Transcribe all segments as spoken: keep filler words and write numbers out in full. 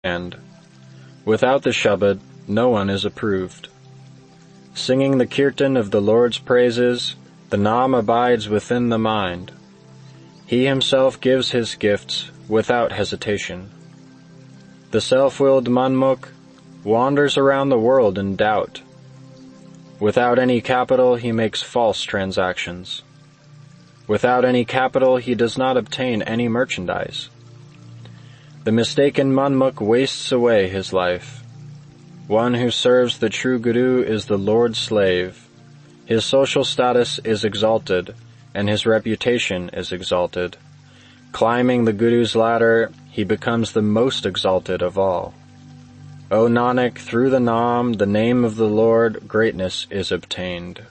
And without the Shabad, no one is approved. Singing the kirtan of the Lord's praises, the Naam abides within the mind. He himself gives his gifts without hesitation. The self-willed Manmukh wanders around the world in doubt. Without any capital, he makes false transactions. Without any capital, he does not obtain any merchandise. The mistaken Manmukh wastes away his life. One who serves the true Guru is the Lord's slave. His social status is exalted, and his reputation is exalted. Climbing the Guru's ladder, he becomes the most exalted of all. O Nanak, through the Naam, the name of the Lord, greatness is obtained.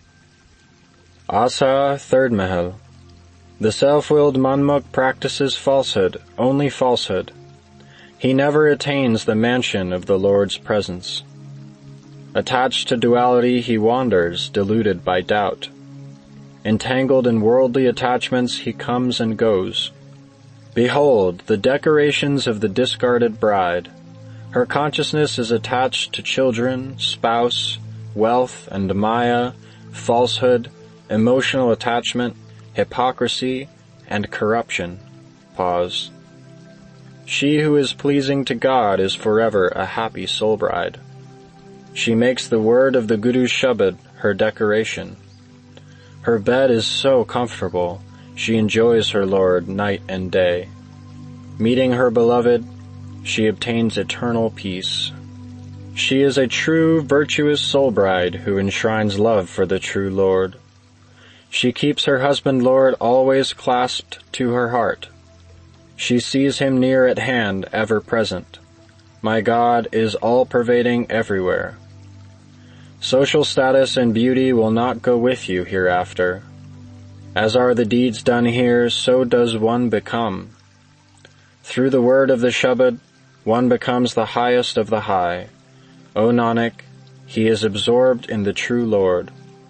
Asa, third Mahal. The self-willed Manmukh practices falsehood, only falsehood. He never attains the mansion of the Lord's presence. Attached to duality, he wanders, deluded by doubt. Entangled in worldly attachments, he comes and goes. Behold, the decorations of the discarded bride. Her consciousness is attached to children, spouse, wealth and maya, falsehood, emotional attachment, hypocrisy, and corruption. Pause. She who is pleasing to God is forever a happy soul bride. She makes the word of the Guru's Shabad her decoration. Her bed is so comfortable, she enjoys her Lord night and day. Meeting her beloved, she obtains eternal peace. She is a true, virtuous soul bride who enshrines love for the true Lord. She keeps her husband Lord always clasped to her heart. She sees him near at hand, ever present. My God is all-pervading everywhere. Social status and beauty will not go with you hereafter. As are the deeds done here, so does one become. Through the word of the Shabad, one becomes the highest of the high. O Nanak, he is absorbed in the true Lord.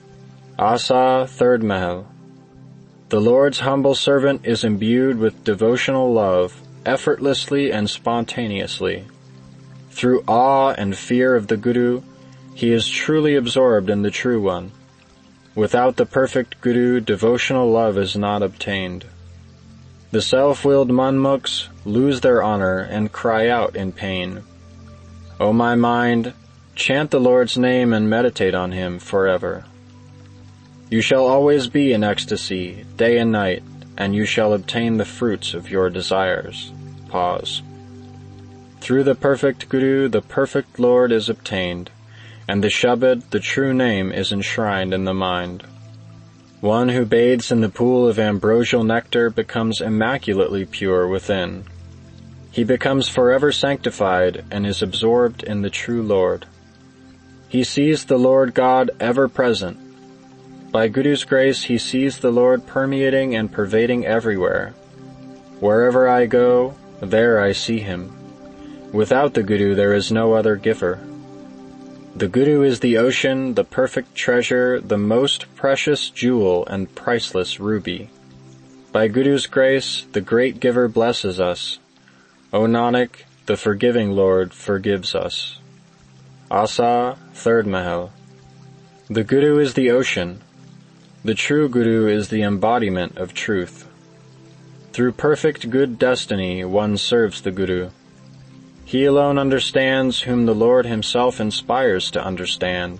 Asa, third Mahal. The Lord's humble servant is imbued with devotional love, effortlessly and spontaneously. Through awe and fear of the Guru, he is truly absorbed in the True One. Without the perfect Guru, devotional love is not obtained. The self-willed Manmukhs lose their honor and cry out in pain. O my mind, chant the Lord's name and meditate on him forever. You shall always be in ecstasy, day and night, and you shall obtain the fruits of your desires. Pause. Through the perfect Guru, the perfect Lord is obtained, and the Shabad, the true name, is enshrined in the mind. One who bathes in the pool of ambrosial nectar becomes immaculately pure within. He becomes forever sanctified and is absorbed in the true Lord. He sees the Lord God ever present. By Guru's grace, he sees the Lord permeating and pervading everywhere. Wherever I go, there I see him. Without the Guru, there is no other giver. The Guru is the ocean, the perfect treasure, the most precious jewel and priceless ruby. By Guru's grace, the great giver blesses us. O Nanak, the forgiving Lord forgives us. Asa, third Mahal. The Guru is the ocean. The true Guru is the embodiment of truth. Through perfect good destiny, one serves the Guru. He alone understands whom the Lord himself inspires to understand.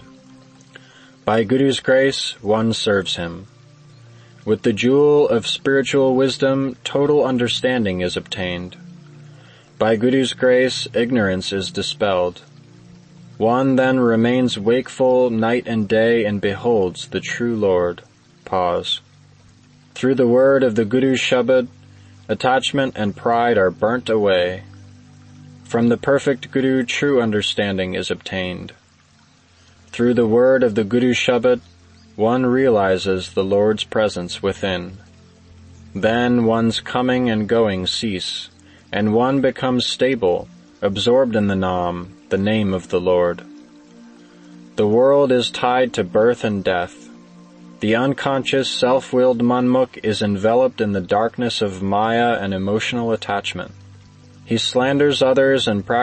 By Guru's grace, one serves him. With the jewel of spiritual wisdom, total understanding is obtained. By Guru's grace, ignorance is dispelled. One then remains wakeful night and day and beholds the true Lord. Pause. Through the word of the Guru's Shabad, attachment and pride are burnt away. From the perfect Guru, true understanding is obtained. Through the word of the Guru's Shabad, one realizes the Lord's presence within. Then one's coming and going cease, and one becomes stable, absorbed in the Naam, the name of the Lord. The world is tied to birth and death. The unconscious, self-willed Manmukh is enveloped in the darkness of Maya and emotional attachment. He slanders others and practices